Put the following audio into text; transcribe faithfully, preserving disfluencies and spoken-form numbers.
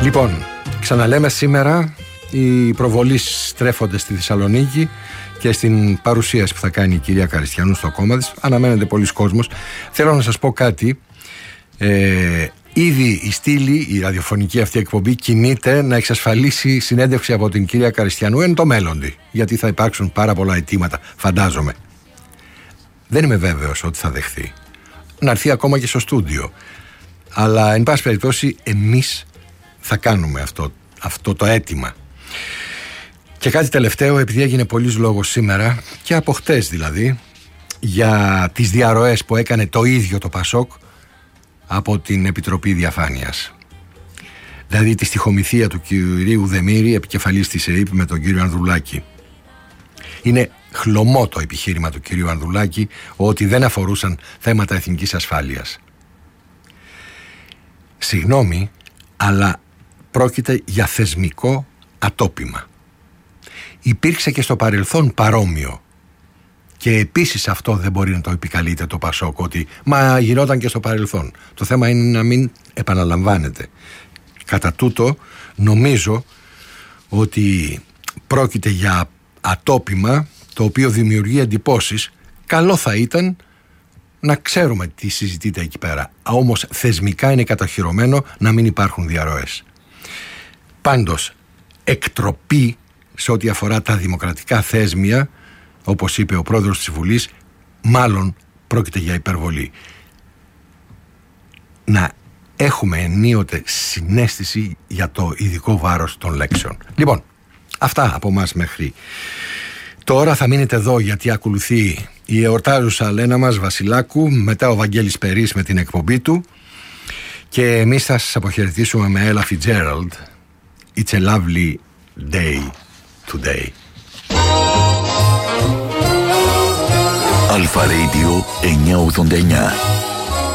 Λοιπόν, ξαναλέμε σήμερα οι προβολείς στρέφονται στη Θεσσαλονίκη και στην παρουσίαση που θα κάνει η κυρία Καριστιανού στο κόμμα της. Αναμένεται πολλοί κόσμος. Θέλω να σας πω κάτι. Ε, ήδη η στήλη, η ραδιοφωνική αυτή εκπομπή κινείται να εξασφαλίσει συνέντευξη από την κυρία Καριστιανού εν το μέλλοντι. Γιατί θα υπάρξουν πάρα πολλά αιτήματα, φαντάζομαι. Δεν είμαι βέβαιος ότι θα δεχθεί. Να έρθει ακόμα και στο στούντιο. Αλλά εν πάση περιπτώσει εμείς θα κάνουμε αυτό, αυτό το αίτημα. Και κάτι τελευταίο, επειδή έγινε πολύς λόγος σήμερα και από χτες δηλαδή, για τις διαρροές που έκανε το ίδιο το Πασόκ από την Επιτροπή Διαφάνειας. Δηλαδή τη στιχομυθία του κυρίου Δεμήρη, επικεφαλής της ΕΕΠ, με τον κύριο Ανδρουλάκη. Είναι χλωμό το επιχείρημα του κυρίου Ανδρουλάκη ότι δεν αφορούσαν θέματα εθνικής ασφάλειας. Συγγνώμη, αλλά πρόκειται για θεσμικό ατόπιμα. Υπήρξε και στο παρελθόν παρόμοιο. Και επίσης αυτό δεν μπορεί να το επικαλείται το Πασόκ, ότι μα γινόταν και στο παρελθόν. Το θέμα είναι να μην επαναλαμβάνεται. Κατά τούτο νομίζω ότι πρόκειται για ατόπιμα το οποίο δημιουργεί εντυπώσεις. Καλό θα ήταν να ξέρουμε τι συζητείται εκεί πέρα. Όμως θεσμικά είναι καταχυρωμένο να μην υπάρχουν διαρροές. Πάντως, εκτροπή σε ό,τι αφορά τα δημοκρατικά θέσμια, όπως είπε ο πρόεδρος της Βουλής, μάλλον πρόκειται για υπερβολή. Να έχουμε ενίοτε συναίσθηση για το ειδικό βάρος των λέξεων. Λοιπόν, αυτά από μας μέχρι τώρα. Θα μείνετε εδώ γιατί ακολουθεί η εορτάζουσα Λένα μας Βασιλάκου, μετά ο Βαγγέλης Περής με την εκπομπή του, και εμείς θα σας αποχαιρετήσουμε με Ella Fitzgerald. It's a lovely day today. Αλφα Radio εννιακόσια ογδόντα εννιά.